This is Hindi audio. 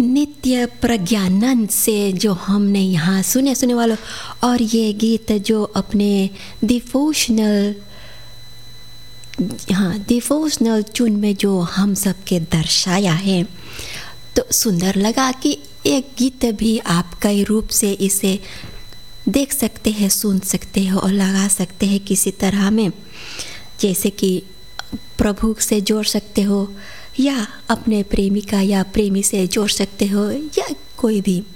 नित्य प्रज्ञानंद से जो हमने यहाँ सुने वालों, और ये गीत जो अपने डिवोशनल चुन में जो हम सबके दर्शाया है, तो सुंदर लगा कि एक गीत भी आप कई रूप से इसे देख सकते हैं, सुन सकते हो और लगा सकते हैं किसी तरह में, जैसे कि प्रभु से जोड़ सकते हो या अपने प्रेमिका या प्रेमी से जोड़ सकते हो या कोई भी